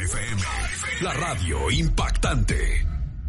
FM, la radio impactante.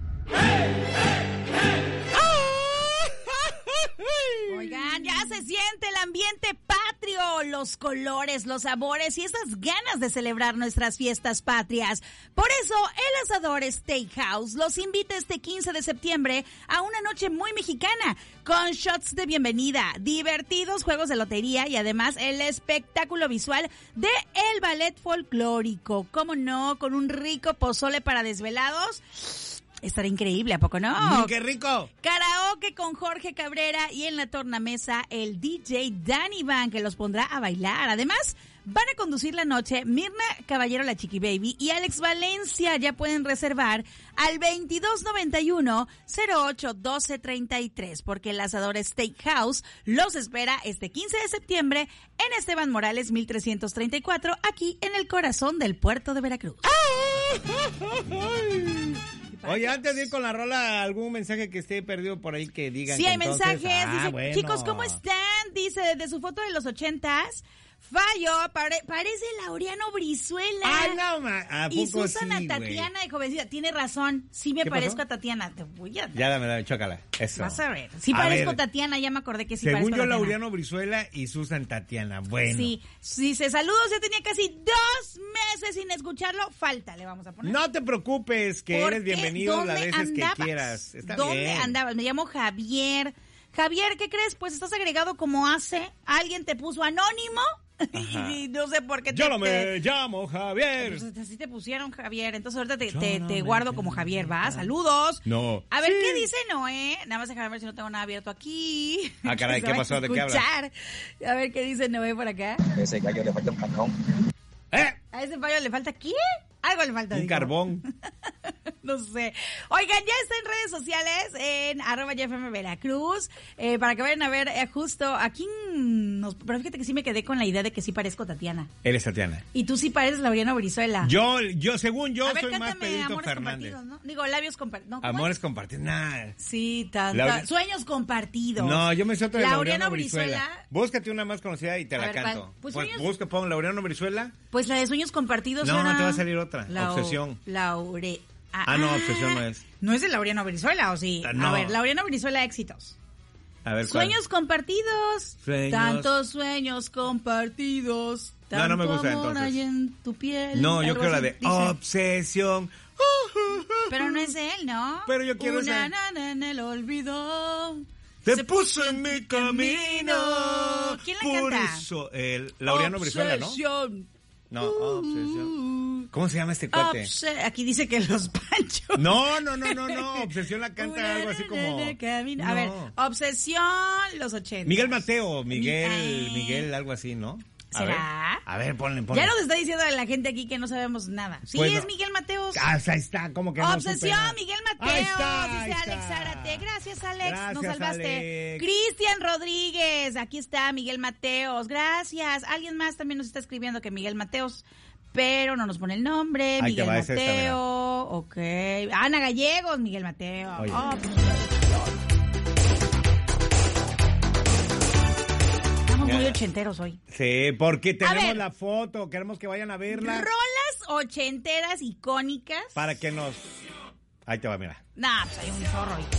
Oigan, ya se siente el ambiente patrio, los colores, los sabores y esas ganas de celebrar nuestras fiestas patrias. Por eso, el Asador Steakhouse los invita este 15 de septiembre a una noche muy mexicana, con shots de bienvenida, divertidos juegos de lotería y además el espectáculo visual de el ballet folclórico. ¿Cómo no? Con un rico pozole para desvelados. Estará increíble, ¿a poco no? ¡Qué rico! Karaoke con Jorge Cabrera y en la tornamesa el DJ Danny Van, que los pondrá a bailar. Además, van a conducir la noche Mirna Caballero, la Chiqui Baby, y Alex Valencia. Ya pueden reservar al 2291-081233, porque el Asador Steakhouse los espera este 15 de septiembre en Esteban Morales 1334, aquí en el corazón del puerto de Veracruz. Oye, antes de ir con la rola, ¿algún mensaje que esté perdido por ahí que digan? Sí, que hay entonces... mensajes. Dice, bueno. chicos, ¿cómo están? Dice, desde su foto de los 80s, Fallo, parece Laureano Brizuela. ¡Ay, no, ma! Y Susana sí, Tatiana de jovencita. Tiene razón, sí me parezco a Tatiana. Te voy a... Ya dame, chócala. Eso. Vas a ver. Sí parezco a Tatiana, ya me acordé que sí según parezco yo, a Tatiana. Laureano Brizuela y Susan Tatiana. Bueno. Sí, dice, saludos, ya tenía casi 2 meses sin escucharlo. Falta, le vamos a poner. No te preocupes, que eres bienvenido las veces que quieras. Está ¿Dónde bien. andabas? Me llamo Javier. Javier, ¿qué crees? Pues estás agregado como hace. Alguien te puso anónimo. Y no sé por qué Yo me llamo Javier. Pues así te pusieron, Javier. Entonces ahorita te guardo como Javier, ¿va? Saludos. No. A ver, sí. ¿Qué dice Noé? Nada más déjame ver si no tengo nada abierto aquí. Ah, caray, ¿qué pasó? ¿De qué hablas? A ver, ¿qué dice Noé por acá? A ese gallo le falta un carbón. ¿A ese fallo le falta qué? Algo le falta. Un carbón. No sé. Oigan, ya está en redes sociales, en @YFM Veracruz, para que vayan a ver justo aquí pero fíjate que sí me quedé con la idea de que sí parezco Tatiana. Eres Tatiana. Y tú sí pareces Laureano Brizuela. Yo, según yo, a ver, soy más Pedrito Amores Fernández. ¿No? Digo, labios compartidos. ¿No? Amores compartidos, nada. Sí, sueños compartidos. No, yo me siento de Laureano Brizuela. Búscate una más conocida y te la canto. Pues pon Laureano Brizuela. Pues la de sueños compartidos. No, te va a salir otra. Obsesión. No, Obsesión no es. ¿No es de Laureano Brizuela o sí? No. A ver, Laureano Brizuela, éxitos. A ver, sueños compartidos. Sueños. Tantos sueños compartidos. No me gusta amor entonces. hay en tu piel. No, yo quiero la de dice. Obsesión. Pero no es él, ¿no? Pero yo quiero Una esa. nana en el olvido. Te puso en mi camino. ¿Quién la por canta? Eso, Laureano Brizuela, ¿no? No, Obsesión. ¿Cómo se llama este cuate? Aquí dice que los Panchos. No. Obsesión la canta algo así como... A ver, Obsesión, los 80. Miguel Mateo, Miguel, algo así, ¿no? ¿Será? A ver, ponle. Ya nos está diciendo la gente aquí que no sabemos nada. Sí, bueno, es Miguel Mateos. Ahí está, como que Obsesión, no Miguel Mateos. Ahí está, dice Alex Zárate. Gracias, Alex. Gracias, nos salvaste. Alex. Cristian Rodríguez. Aquí está Miguel Mateos. Gracias. Alguien más también nos está escribiendo que Miguel Mateos, pero no nos pone el nombre. Ahí Miguel va, Mateo. Ok. Ana Gallegos, Miguel Mateo. Muy ochenteros hoy. Sí, porque tenemos la foto, queremos que vayan a verla. Rolas ochenteras icónicas. Para que nos... Ahí te va, mira. Nah, pues hay un chorro ahí.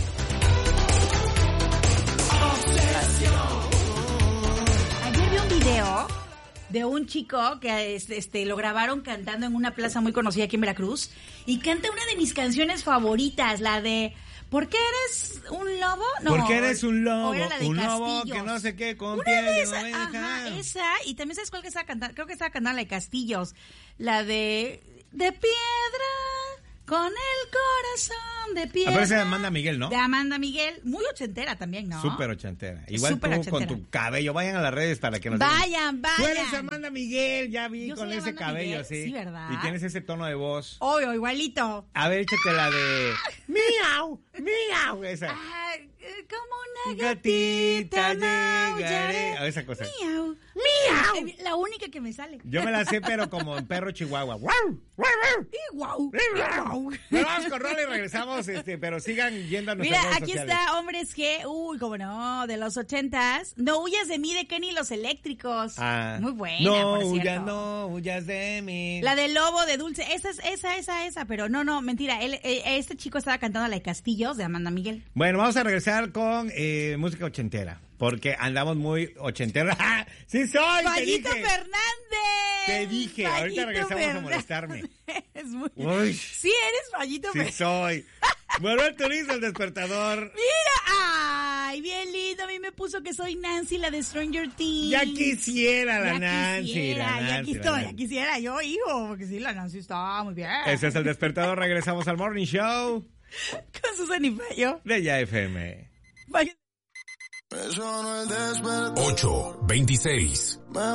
Ayer vi un video de un chico que lo grabaron cantando en una plaza muy conocida aquí en Veracruz y canta una de mis canciones favoritas, la de... ¿Por qué eres un lobo? No. ¿Por qué eres un lobo? Un lobo que no sé qué, con una piel de de esas, oveja. esa. Y también sabes cuál que estaba cantando. Creo que estaba cantando la de Castillos. La de piedra con el corazón de piedra. Pero esa de Amanda Miguel, ¿no? De Amanda Miguel. Muy ochentera también, ¿no? Súper ochentera. Igual Súper tú ochentera. con tu cabello. Vayan a las redes para que nos Vayan. Tú eres Amanda Miguel, ya vi Yo con soy ese Amanda cabello, Miguel, sí. sí, ¿verdad? Y tienes ese tono de voz. Obvio, igualito. A ver, échate la de... ¡Miau! ¡Miau! Esa. como una gatita maullaré. A esa cosa. Miau, miau. La única que me sale. Yo me la sé, pero como en perro chihuahua. ¡Guau! Guau. Bueno, vamos con Rola y regresamos, pero sigan yendo a nuestras redes aquí sociales. está Hombres G. Uy, cómo no, de los 80s. No huyas de mí, de Kenny y los Eléctricos. Muy buena, por cierto. No huyas de mí. La del Lobo de Dulce. Esa. Pero no, mentira. Este chico estaba cantando La de Castillos de Amanda Miguel. Bueno, vamos a regresar con música ochentera. Porque andamos muy ochenteros. ¡Ah! ¡Sí soy! ¡Fallito Fernández! Te dije, Fallito ahorita regresamos Fernández. a molestarme. Es muy... Uy. Sí, eres Fallito Fernández. Sí soy. Manuel Turizo, El Despertador. Mira, ay, bien lindo. A mí me puso que soy Nancy, la de Stranger Things. Ya quisiera la Ya Nancy. quisiera, la ya Nancy, estoy, la ya quisiera yo, hijo, porque sí, la Nancy está muy bien. Ese es El Despertador. Regresamos al Morning Show. Con Susan y Mayo. De Ya FM. 8:26.